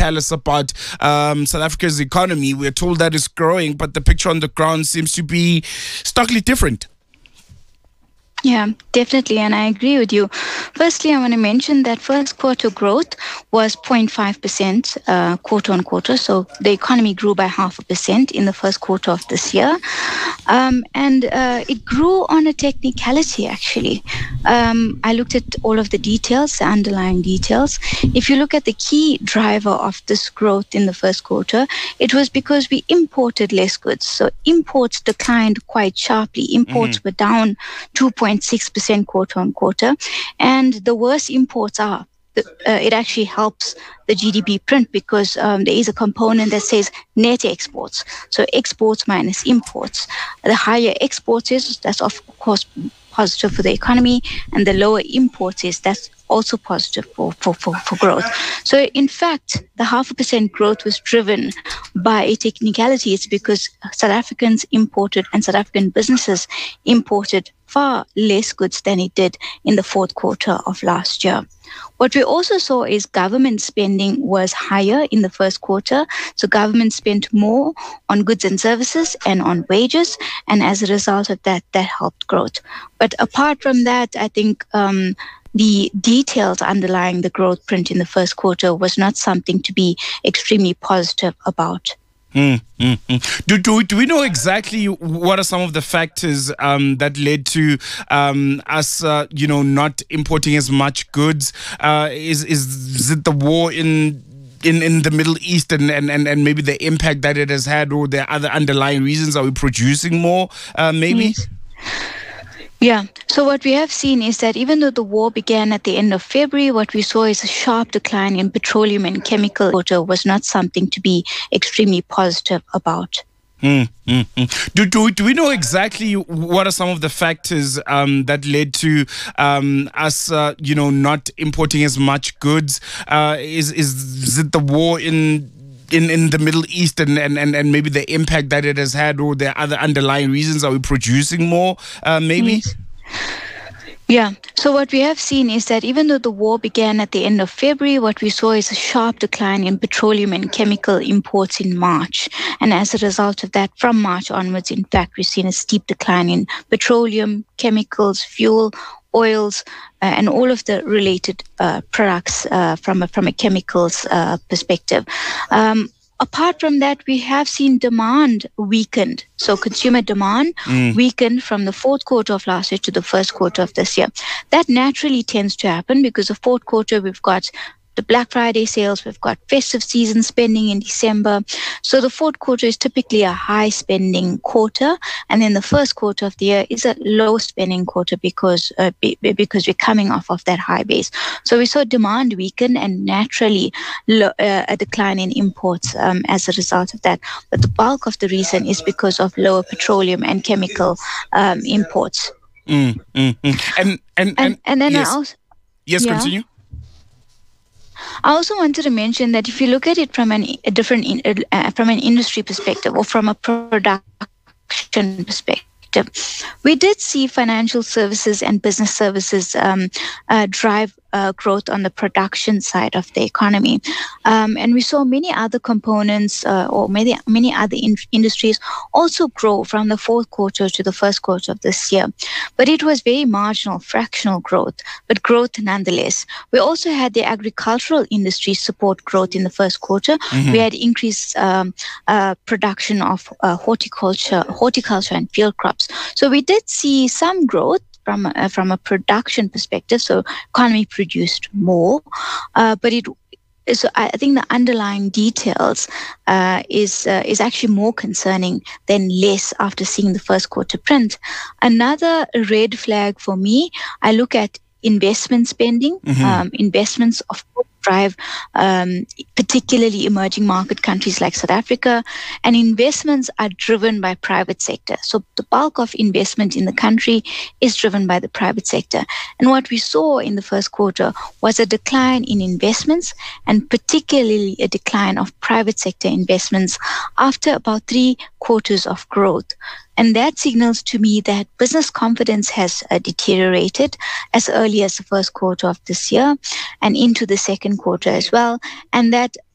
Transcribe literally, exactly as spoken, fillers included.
tell us about um, South Africa's economy? We're told that it's growing, but the picture on the ground seems to be starkly different. Yeah, definitely. And I agree with you. Firstly, I want to mention that first quarter growth was zero point five percent uh, quarter on quarter. So the economy grew by half a percent in the first quarter of this year. Um, and uh, it grew on a technicality, actually. Um, I looked at all of the details, the underlying details. If you look at the key driver of this growth in the first quarter, it was because we imported less goods. So imports declined quite sharply. Imports mm-hmm. were down two point six percent quarter on quarter. And the worse imports are, the, uh, it actually helps the G D P print because um, there is a component that says net exports. So exports minus imports. The higher exports is, that's of course positive for the economy, and the lower imports is, that's also positive for, for, for, for growth. So in fact, the half a percent growth was driven by a technicality. It's because South Africans imported and South African businesses imported far less goods than it did in the fourth quarter of last year. What we also saw is government spending was higher in the first quarter. So government spent more on goods and services and on wages. And as a result of that, that helped growth. But apart from that, I think um, the details underlying the growth print in the first quarter was not something to be extremely positive about. Mm, mm, mm. Do, do, do we know exactly what are some of the factors um, that led to um, us, uh, you know, not importing as much goods? Uh, is, is is it the war in in, in the Middle East and, and, and, and maybe the impact that it has had, or there are other underlying reasons? Are we producing more, uh, maybe? Yes. Yeah. So what we have seen is that even though the war began at the end of February, what we saw is a sharp decline in petroleum and chemical. Water was not something to be extremely positive about. Mm, mm, mm. Do, do, do we know exactly what are some of the factors um, that led to um, us, uh, you know, not importing as much goods? Uh, is, is is it the war in in, in the Middle East and, and, and, and maybe the impact that it has had, or there are other underlying reasons? Are we producing more, uh, maybe? Yes. Yeah. So what we have seen is that even though the war began at the end of February, what we saw is a sharp decline in petroleum and chemical imports in March. And as a result of that, from March onwards, in fact, we've seen a steep decline in petroleum, chemicals, fuel, oils, uh, and all of the related uh, products uh, from a, from a chemicals uh, perspective. Um, Apart from that, we have seen demand weakened. So consumer demand mm. weakened from the fourth quarter of last year to the first quarter of this year. That naturally tends to happen because the fourth quarter, we've got the Black Friday sales, we've got festive season spending in December. So the fourth quarter is typically a high spending quarter. And then the first quarter of the year is a low spending quarter because uh, be, because we're coming off of that high base. So we saw demand weaken and naturally lo- uh, a decline in imports um, as a result of that. But the bulk of the reason is because of lower petroleum and chemical um, imports. Mm, mm, mm. And, and, and, and, and then yes. I also... Yes, yeah. continue. I also wanted to mention that if you look at it from an, a different in, uh, from an industry perspective or from a production perspective, we did see financial services and business services um, uh, drive uh, growth on the production side of the economy. Um, and we saw many other components uh, or many, many other in- industries also grow from the fourth quarter to the first quarter of this year. But it was very marginal, fractional growth, but growth nonetheless. We also had the agricultural industry support growth in the first quarter. Mm-hmm. We had increased um, uh, production of uh, horticulture, horticulture and field crops. So we did see some growth from a, from a production perspective. So economy produced more, uh, but it. So I think the underlying details uh, is uh, is actually more concerning than less after seeing the first quarter print. Another red flag for me, I look at investment spending. Mm-hmm. Um, investments, of course, drive um, particularly emerging market countries like South Africa, and investments are driven by private sector. So the bulk of investment in the country is driven by the private sector. And what we saw in the first quarter was a decline in investments, and particularly a decline of private sector investments after about three quarters of growth. And that signals to me that business confidence has uh, deteriorated as early as the first quarter of this year and into the second quarter as well. And that